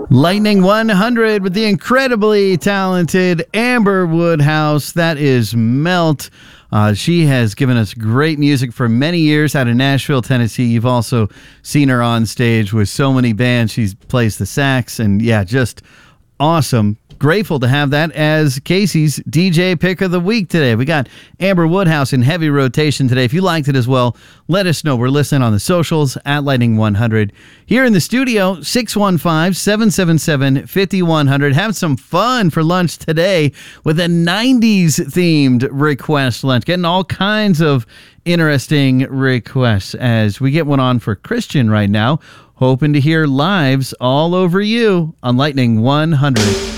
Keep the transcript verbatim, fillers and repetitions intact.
Lightning one hundred with the incredibly talented Amber Woodhouse. That is Melt. Uh, she has given us great music for many years out of Nashville, Tennessee. You've also seen her on stage with so many bands. She plays the sax, and yeah, just awesome. Grateful to have that as Casey's D J pick of the week today. We got Amber Woodhouse in heavy rotation today. If you liked it as well, let us know. We're listening on the socials at Lightning one hundred. Here in the studio, six one five, seven seven seven, five one zero zero. Have some fun for lunch today with a nineties themed request lunch. Getting all kinds of interesting requests as we get one on for Christian right now. Hoping to hear lives all over you on Lightning one hundred.